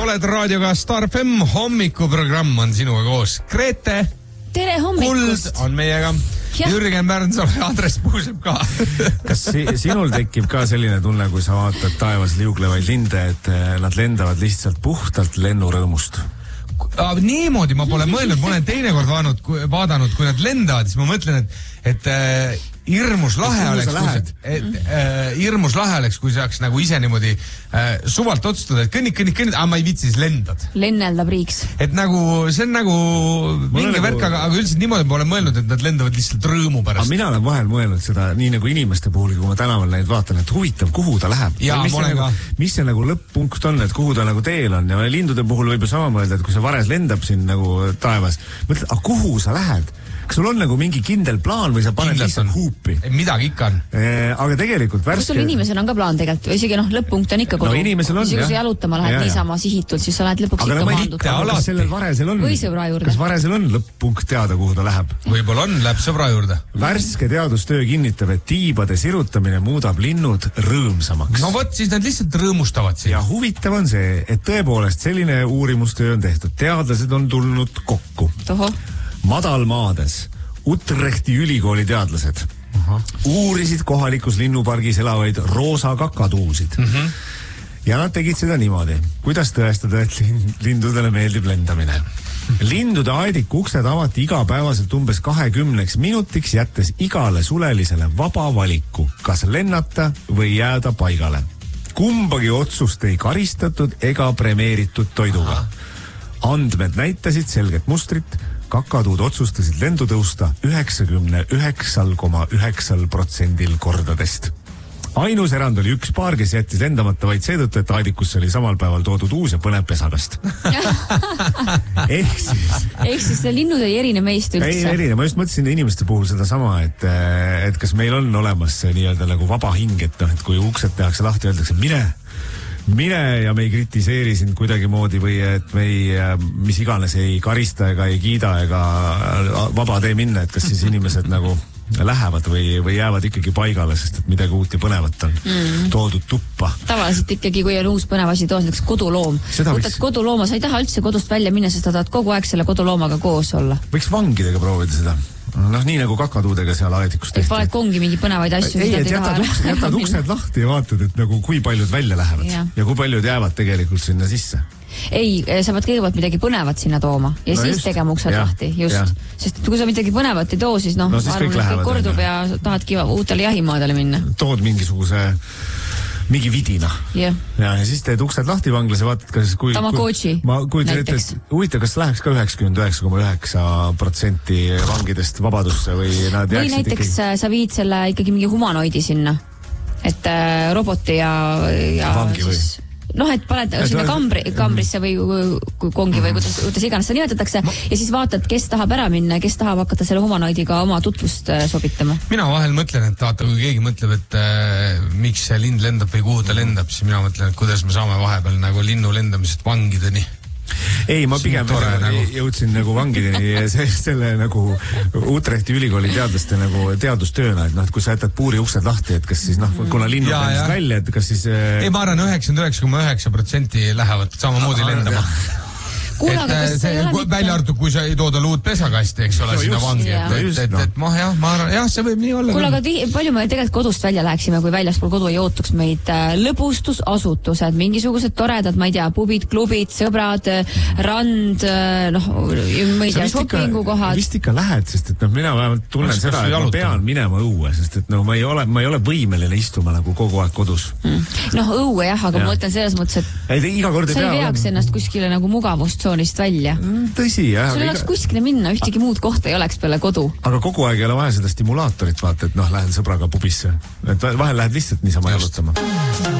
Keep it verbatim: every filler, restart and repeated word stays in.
oled raadioga Star F M, hommikuprogramm on sinuga koos. Grete tere hommikust. Kuld on meiega. Ja. Jürgen Pärnsaal ja Andres Puuseb ka. Kas si sinul tekib ka selline tunne, kui sa vaatad taevas liuglevaid linde, et nad lendavad lihtsalt puhtalt lennurõõmust? Niimoodi ma pole mõelnud, ma olen teinekord vaadanud, kui, vaadanud, kui nad lendavad, siis ma mõtlen, et, et äh, hirmus lahe oleks, kui, et, äh, hirmus lahe oleks, kui saaks nagu ise niimoodi äh, suvalt otsustada, et kõnnik, kõnnik, kõnnik, aga ma ei vitsi, siis lendad. Lenneldab riiks. Et nagu, see on nagu mingi nagu... värk, aga, aga üldiselt niimoodi ma olen mõelnud, et nad lendavad lihtsalt rõõmu pärast. Aga mina olen vahel mõelnud seda, nii nagu inimeste puhul, kui ma tänaval neid vaatan, et huvitav, kuhu ta läheb. Ja, mis, see nagu, mis see nagu lõpp-punkt on, et kuhu ta nagu teel on, ja lindude puhul võib ju sama mõelda, et kui see vares lendab siin nagu taevas, mõtled, aga kuhu sa lähed? Kas sul on nagu mingi kindel plaan või sa paned Kindlalt lihtsalt on. Huupi? Midagi ikka on. E, aga tegelikult värske... Kus sul inimesel on ka plaan tegelikult? Või isegi noh, lõpp-punkt on ikka kodu. No inimesel on, jah. Kui sa jalutama lähed ja, niisama sihitult, siis sa lähed lõpuks aga ikka maandud. Aga kas sellel varesel on? Või sõbra juurde. Kas varesel on lõpp-punkt teada, kuhu ta läheb? Võib-olla on, läheb sõbra juurde. Värske teadustöö kinnitab, et tiibade sirutamine muudab linnud rõõmsamaks. No võt, siis nad lihtsalt rõõmustavad siin. Ja huvitav on see, et tõepoolest selline uurimustöö on tehtud. Teadlased on tulnud kokku. Toho. Madalmaades Utrechti ülikooli teadlased Aha. uurisid kohalikus linnupargis elavaid roosa kakatuusid. Mm -hmm. Ja nad tegid seda niimoodi. Kuidas tõestada, et lindudele meeldib lendamine? Lindude aediku uksed avati igapäevaselt umbes kahekümneks minutiks, jättes igale sulelisele vaba valiku, kas lennata või jääda paigale. Kumbagi otsust ei karistatud ega premeeritud toiduga. Aha. Andmed näitasid selget mustrit. Kakatuud otsustasid lendu tõusta üheksakümne üheksa koma üheksa protsendil kordadest. Ainus erand oli üks paar, kes jättis lendamata vaid seetõttu, et aedikusse oli samal päeval toodud uus ja põnev pesakast. Ehk siis... Ehk siis linnud ei erine meist üldse. Ei erine, ma just mõtlesin inimeste puhul seda sama, et, et kas meil on olemas see nii-öelda nagu vaba hing, et, no, et kui uksed tehakse lahti, öeldakse mine... mine ja me ei kritiseeri sind kuidagi moodi või et me ei, mis iganes ei karista ega ei kiida ega vaba tee minna, et kas siis inimesed nagu lähevad või, või jäävad ikkagi paigale, sest et midagi uut ja põnevat on mm. toodud tuppa. Tavaliselt ikkagi, kui on uus põnev asi toos, näiteks koduloom. Võtad võiks... kodulooma, sa ei taha üldse kodust välja minna, sest ta tahad kogu aeg selle koduloomaga koos olla. Võiks vangidega proovida seda. Noh, nii nagu kakatuudega seal aedikus tehti. Paned kongi mingi põnevaid asju. Ei, et jätad, uks, jätad uksed lahti ja vaatad, et nagu kui paljud välja lähevad ja, ja kui paljud jäävad tegelikult sinna sisse. Ei, sa pead kõigepealt midagi põnevat sinna tooma ja no siis just, tegema uksed ja, lahti, just. Ja. Sest kui sa midagi põnevat ei too, siis noh, no, siis arvan, et kõik kordub ja tahadki uutele jahimaadele minna. Tood mingisuguse mingi vidina. Yeah. Ja, ja siis teed uksed lahti vanglas ja vaatad, kas kui... Tamagotchi ma kujutan ette, et huvitav, kas läheks ka üheksakümmend üheksa koma üheksa protsenti vangidest vabadusse või nad või näiteks ikkagi... sa viid selle ikkagi mingi humanoidi sinna, et äh, roboti ja, ja vangi või? Siis... noh, et paned et sinna kambri, kambrisse või kongi või kuidas, kuidas iganes seda nimetatakse ma... ja siis vaatad, kes tahab ära minna ja kes tahab hakata selle humanoidiga oma tutvust sobitama. Mina vahel mõtlen, et vaata, kui keegi mõtleb, et äh, miks see lind lendab või kuhu ta lendab, siis mina mõtlen, et kuidas me saame vahepeal nagu linnu lendamisest vangideni. Ei, ma pigem tore, nagu... jõudsin nagu vangideni selle nagu Utrechti ülikooli teadlaste nagu teadustööna, et noh, et kui sa jätad puuri uksed lahti, et kas siis noh, kuna linnud lendist välja, et kas siis... Ei, ma arvan, üheksakümmend üheksa koma üheksa protsenti lähevad samamoodi lendama. Kuula, et see välja arvatud, kui sa ei tooda luud pesakasti, eks ole, no, sinna vangi, et, et, et, et ma, jah, ma arvan, jah, see võib nii olla. Kuula, aga palju me tegelikult kodust välja läheksime, kui väljaspool kodu ei ootuks meid lõbustusasutused, mingisugused toredad, ma ei tea, pubid, klubid, sõbrad, rand, noh, ma ei tea, shoppingukohad. Vist ikka lähed, sest et noh, mina vähemalt tunnen Mas, seda, et ma pean minema õue, sest et noh, ma ei ole, ma ei ole võimeline istuma nagu kogu aeg kodus. Mm. Noh, õue jah, aga ja. Ma mõtlen selles mõttes, et ei, iga kord ei sa ei veaks ennast kuskile nagu mugavust välja. Tõsi, jah. Sul ei oleks kuskile minna, ühtegi muud kohta ei oleks peale kodu. Aga kogu aeg ei ole vaja seda stimulaatorit, vaata, et noh, lähen sõbraga pubisse. Et vahel lähed lihtsalt niisama jalutama.